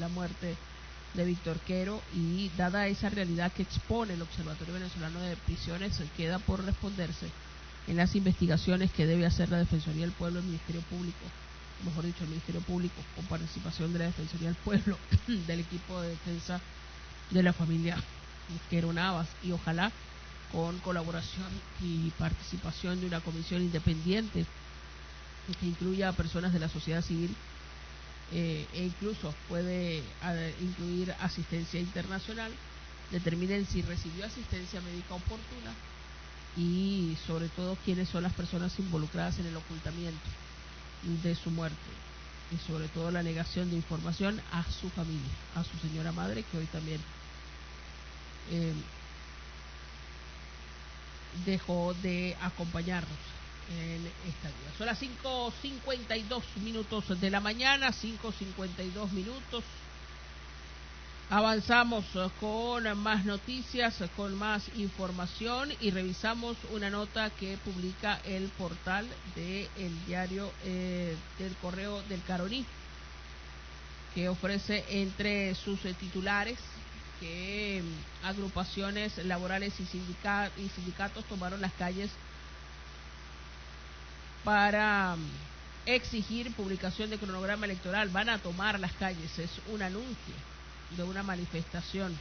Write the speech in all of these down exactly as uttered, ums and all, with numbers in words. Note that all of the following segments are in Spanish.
la muerte de Víctor Quero, y dada esa realidad que expone el Observatorio Venezolano de Prisiones, queda por responderse en las investigaciones que debe hacer la Defensoría del Pueblo, el Ministerio Público, mejor dicho, el Ministerio Público, con participación de la Defensoría del Pueblo, del equipo de defensa de la familia Quero Navas, y ojalá con colaboración y participación de una comisión independiente que incluya a personas de la sociedad civil, eh, e incluso puede eh, incluir asistencia internacional, determinen si recibió asistencia médica oportuna y sobre todo quiénes son las personas involucradas en el ocultamiento de su muerte, y sobre todo la negación de información a su familia, a su señora madre, que hoy también eh, dejó de acompañarnos en esta vida. Son las cinco cincuenta y dos minutos de la mañana, cinco cincuenta y dos minutos. Avanzamos con más noticias, con más información, y revisamos una nota que publica el portal del diario eh, del Correo del Caroní, que ofrece entre sus titulares que agrupaciones laborales y, sindica- y sindicatos tomaron las calles para exigir publicación de cronograma electoral. Van a tomar las calles, es un anuncio de una manifestación.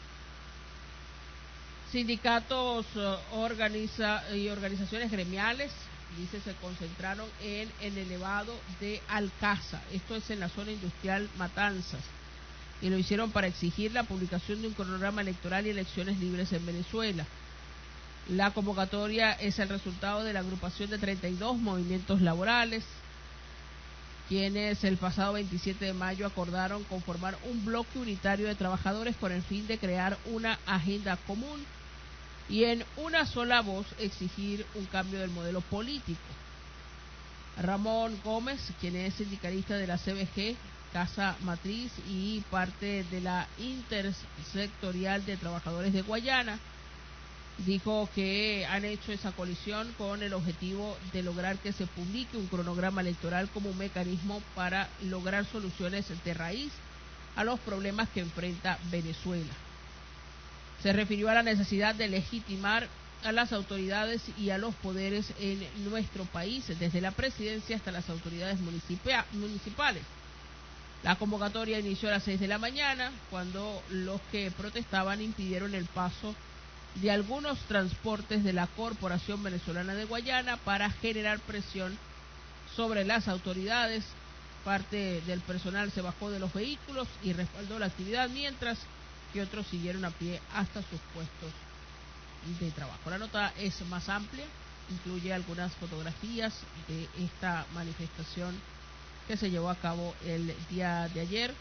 Sindicatos uh, organiza y organizaciones gremiales, dice, se concentraron en el elevado de Alcázar, esto es en la zona industrial Matanzas, y lo hicieron para exigir la publicación de un cronograma electoral y elecciones libres en Venezuela. La convocatoria es el resultado de la agrupación de treinta y dos movimientos laborales, quienes el pasado veintisiete de mayo acordaron conformar un bloque unitario de trabajadores con el fin de crear una agenda común y en una sola voz exigir un cambio del modelo político. Ramón Gómez, quien es sindicalista de la C B G, Casa Matriz y parte de la Intersectorial de Trabajadores de Guayana, dijo que han hecho esa coalición con el objetivo de lograr que se publique un cronograma electoral como un mecanismo para lograr soluciones de raíz a los problemas que enfrenta Venezuela. Se refirió a la necesidad de legitimar a las autoridades y a los poderes en nuestro país, desde la presidencia hasta las autoridades municipia- municipales. La convocatoria inició a las seis de la mañana, cuando los que protestaban impidieron el paso de algunos transportes de la Corporación Venezolana de Guayana para generar presión sobre las autoridades. Parte del personal se bajó de los vehículos y respaldó la actividad, mientras que otros siguieron a pie hasta sus puestos de trabajo. La nota es más amplia, incluye algunas fotografías de esta manifestación que se llevó a cabo el día de ayer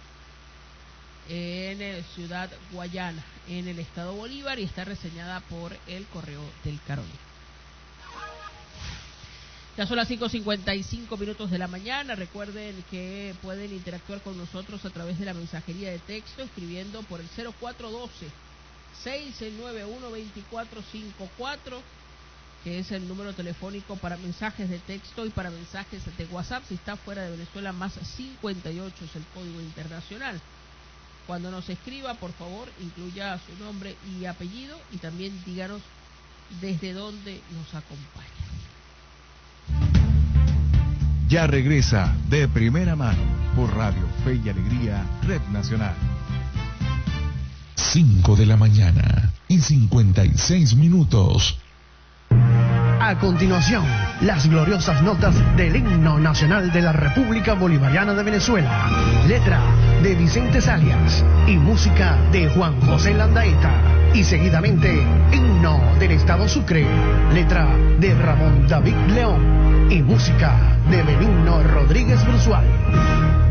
en Ciudad Guayana, en el estado Bolívar, y está reseñada por el Correo del Caroní. Ya son las cinco cincuenta y cinco minutos de la mañana. Recuerden que pueden interactuar con nosotros a través de la mensajería de texto, escribiendo por el cero cuatro uno dos, seis nueve uno, dos cuatro cinco cuatro, que es el número telefónico para mensajes de texto y para mensajes de WhatsApp. Si está fuera de Venezuela, más cincuenta y ocho es el código internacional. Cuando nos escriba, por favor, incluya su nombre y apellido, y también díganos desde dónde nos acompaña. Ya regresa De Primera Mano por Radio Fe y Alegría, Red Nacional. cinco de la mañana y cincuenta y seis minutos. A continuación, las gloriosas notas del himno nacional de la República Bolivariana de Venezuela. Letra de Vicente Salias y música de Juan José Landaeta. Y seguidamente, himno del Estado Sucre. Letra de Ramón David León y música de Benigno Rodríguez Brusual.